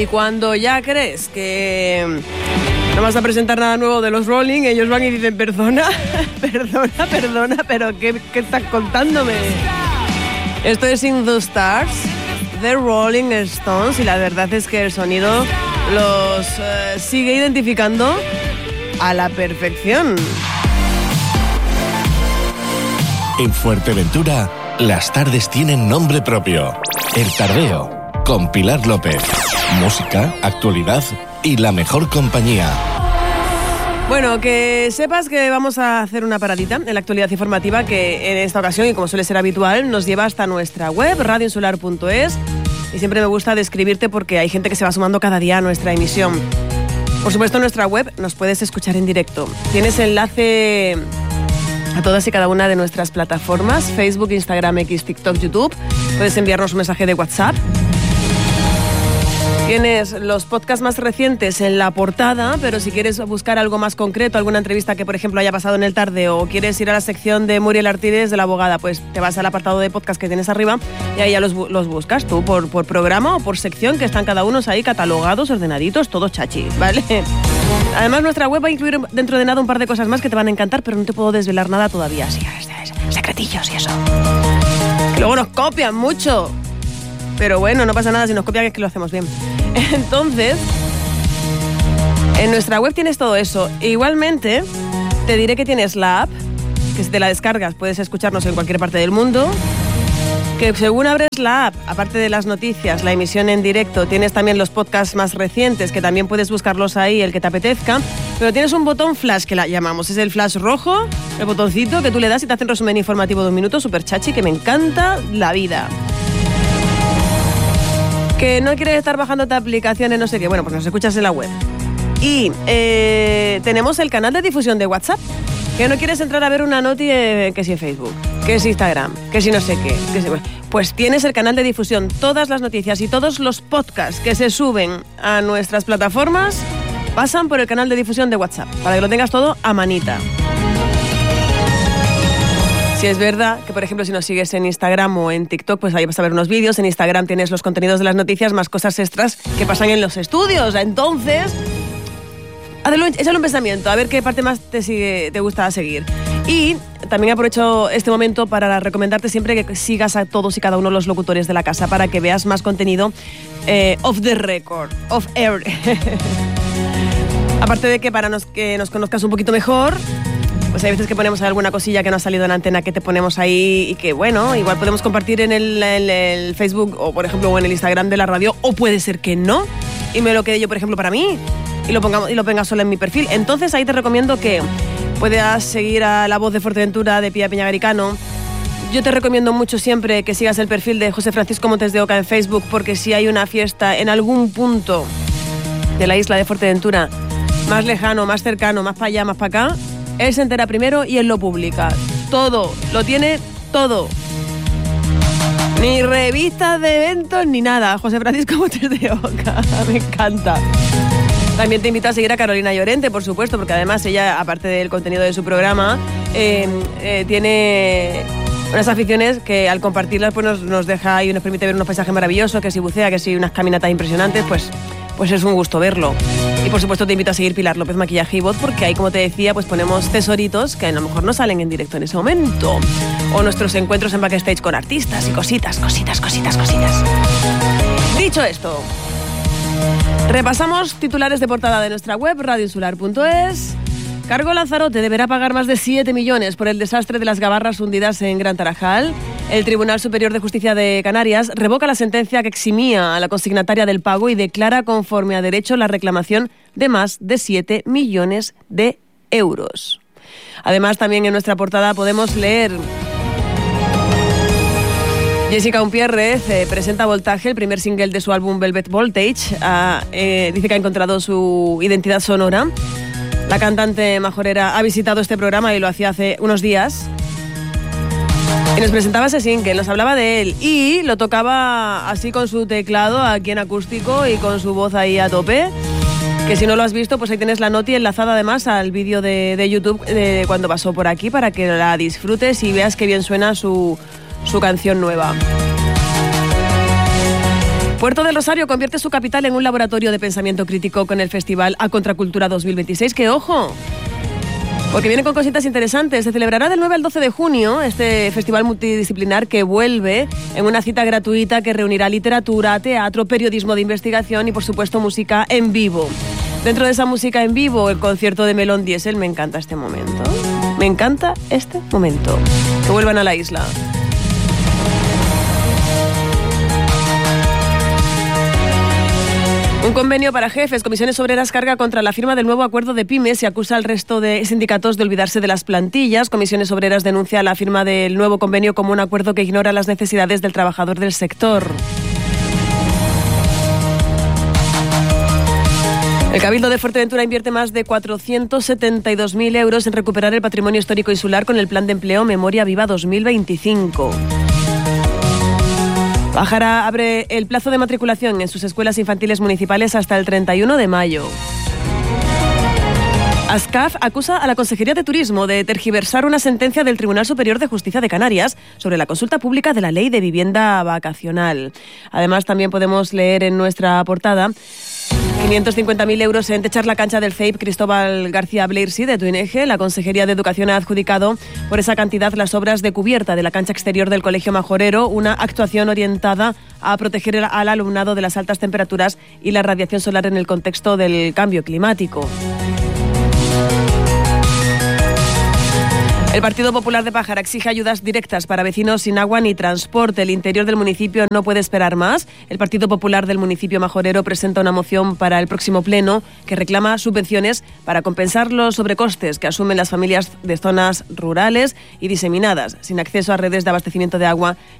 Y cuando ya crees que no vas a presentar nada nuevo de los Rolling, ellos van y dicen, perdona, pero ¿qué estás contándome? Esto es In the Stars, The Rolling Stones, y la verdad es que el sonido los sigue identificando a la perfección. En Fuerteventura, las tardes tienen nombre propio. El Tardeo, con Pilar López. Música, actualidad y la mejor compañía. Bueno, que sepas que vamos a hacer una paradita en la actualidad informativa que en esta ocasión, y como suele ser habitual, nos lleva hasta nuestra web, radioinsular.es, y siempre me gusta describirte porque hay gente que se va sumando cada día a nuestra emisión. Por supuesto, en nuestra web nos puedes escuchar en directo. Tienes enlace a todas y cada una de nuestras plataformas, Facebook, Instagram, X, TikTok, YouTube. Puedes enviarnos un mensaje de WhatsApp. Tienes los podcasts más recientes en la portada, pero si quieres buscar algo más concreto, alguna entrevista que, por ejemplo, haya pasado en el Tardeo, o quieres ir a la sección de Muriel Artides, de La Abogada, pues te vas al apartado de podcast que tienes arriba y ahí ya los buscas tú por programa o por sección, que están cada uno ahí catalogados, ordenaditos, todo chachi, ¿vale? Además, nuestra web va a incluir dentro de nada un par de cosas más que te van a encantar, pero no te puedo desvelar nada todavía. Sí, secretillos y eso. Que luego nos copian mucho. Pero bueno, no pasa nada si nos copian, es que lo hacemos bien. Entonces, en nuestra web tienes todo eso. E igualmente, te diré que tienes la app, que si te la descargas puedes escucharnos en cualquier parte del mundo. Que según abres la app, aparte de las noticias, la emisión en directo, tienes también los podcasts más recientes, que también puedes buscarlos ahí, el que te apetezca. Pero tienes un botón flash, que la llamamos, es el flash rojo, el botoncito que tú le das y te hace un resumen informativo de un minuto, súper chachi, que me encanta la vida. Que no quieres estar bajándote aplicaciones, no sé qué, bueno, pues nos escuchas en la web. Y tenemos el canal de difusión de WhatsApp, que no quieres entrar a ver una noti que si en Facebook, que si Instagram, que si no sé qué, que si, pues tienes el canal de difusión, todas las noticias y todos los podcasts que se suben a nuestras plataformas pasan por el canal de difusión de WhatsApp, para que lo tengas todo a manita. Si es verdad que, por ejemplo, si nos sigues en Instagram o en TikTok, pues ahí vas a ver unos vídeos. En Instagram tienes los contenidos de las noticias más cosas extras que pasan en los estudios. Entonces, échale un pensamiento, a ver qué parte más te gusta seguir. Y también aprovecho este momento para recomendarte siempre que sigas a todos y cada uno de los locutores de la casa para que veas más contenido off the record, off air. Aparte de que para que nos conozcas un poquito mejor, pues hay veces que ponemos alguna cosilla que no ha salido en la antena que te ponemos ahí y que, bueno, igual podemos compartir en el Facebook o, por ejemplo, o en el Instagram de la radio, o puede ser que no, y me lo quede yo, por ejemplo, para mí, y lo ponga solo en mi perfil. Entonces ahí te recomiendo que puedas seguir a La Voz de Fuerteventura de Pía Peñagaricano. Yo te recomiendo mucho siempre que sigas el perfil de José Francisco Montes de Oca en Facebook, porque si hay una fiesta en algún punto de la isla de Fuerteventura, más lejano, más cercano, más para allá, más para acá, él se entera primero y él lo publica. Todo, lo tiene todo. Ni revistas de eventos ni nada. José Francisco Montes de Oca, me encanta. También te invito a seguir a Carolina Llorente, por supuesto, porque además ella, aparte del contenido de su programa, tiene unas aficiones que al compartirlas pues nos deja y nos permite ver unos paisajes maravillosos, que si bucea, que si unas caminatas impresionantes, pues es un gusto verlo. Y por supuesto te invito a seguir Pilar López Maquillaje y Voz, porque ahí, como te decía, pues ponemos tesoritos que a lo mejor no salen en directo en ese momento, o nuestros encuentros en backstage con artistas y cositas. Dicho esto, repasamos titulares de portada de nuestra web, radioinsular.es. Cargo Lanzarote deberá pagar más de 7 millones por el desastre de las gabarras hundidas en Gran Tarajal. El Tribunal Superior de Justicia de Canarias revoca la sentencia que eximía a la consignataria del pago y declara conforme a derecho la reclamación de más de 7 millones de euros. Además, también en nuestra portada podemos leer: Jessica Umpierrez presenta Voltaje, el primer single de su álbum Velvet Voltage. Dice que ha encontrado su identidad sonora. La cantante majorera ha visitado este programa y lo hacía hace unos días. Y nos presentaba ese single, nos hablaba de él y lo tocaba así con su teclado aquí en acústico y con su voz ahí a tope. Que si no lo has visto, pues ahí tienes la noti enlazada además al vídeo de YouTube de cuando pasó por aquí, para que la disfrutes y veas qué bien suena su canción nueva. Puerto del Rosario convierte su capital en un laboratorio de pensamiento crítico con el Festival A Contracultura 2026. ¡Que ojo! Porque viene con cositas interesantes. Se celebrará del 9 al 12 de junio este festival multidisciplinar que vuelve en una cita gratuita que reunirá literatura, teatro, periodismo de investigación y, por supuesto, música en vivo. Dentro de esa música en vivo, el concierto de Melón Diesel. Me encanta este momento. Me encanta este momento. Que vuelvan a la isla. Un convenio para jefes. Comisiones Obreras carga contra la firma del nuevo acuerdo de pymes y acusa al resto de sindicatos de olvidarse de las plantillas. Comisiones Obreras denuncia la firma del nuevo convenio como un acuerdo que ignora las necesidades del trabajador del sector. El Cabildo de Fuerteventura invierte más de 472.000 euros en recuperar el patrimonio histórico insular con el Plan de Empleo Memoria Viva 2025. Pájara abre el plazo de matriculación en sus escuelas infantiles municipales hasta el 31 de mayo. Ascaf acusa a la Consejería de Turismo de tergiversar una sentencia del Tribunal Superior de Justicia de Canarias sobre la consulta pública de la Ley de Vivienda Vacacional. Además, también podemos leer en nuestra portada 550.000 euros en techar la cancha del CEIP Cristóbal García Bleirsi de Tuineje. La Consejería de Educación ha adjudicado por esa cantidad las obras de cubierta de la cancha exterior del Colegio Majorero, una actuación orientada a proteger al alumnado de las altas temperaturas y la radiación solar en el contexto del cambio climático. El Partido Popular de Pájara exige ayudas directas para vecinos sin agua ni transporte. El interior del municipio no puede esperar más. El Partido Popular del municipio majorero presenta una moción para el próximo pleno que reclama subvenciones para compensar los sobrecostes que asumen las familias de zonas rurales y diseminadas, sin acceso a redes de abastecimiento de agua